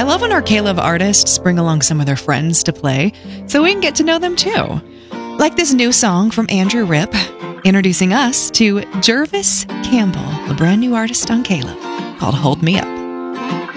I love when our K-Love artists bring along some of their friends to play so we can get to know them too. Like this new song from Andrew Ripp, introducing us to Jervis Campbell, the brand new artist on K-Love, called Hold Me Up.